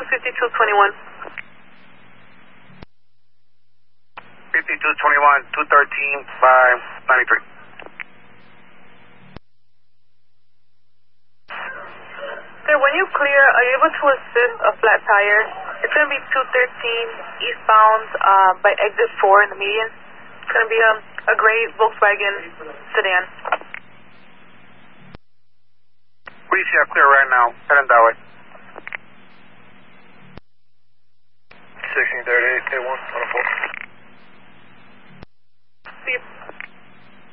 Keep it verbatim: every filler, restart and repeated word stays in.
fifty-two twenty-one. fifty-two twenty-one, two thirteen by ninety-three. Sir, when you clear, are you able to assist a flat tire? It's going to be two thirteen eastbound uh, by exit four in the median. It's going to be a, a gray Volkswagen sedan. We see clear right now. Heading that way. sixteen thirty-eight, eight one, one oh four. See you.